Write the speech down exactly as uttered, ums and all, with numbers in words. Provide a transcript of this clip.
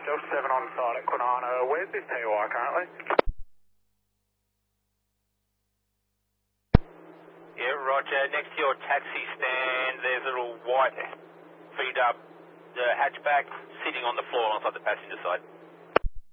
Delta seven on site at Kwinana. Where's this T Y currently? Yeah, roger. Next to your taxi stand, there's a little white feed up uh, hatchback sitting on the floor alongside the passenger side.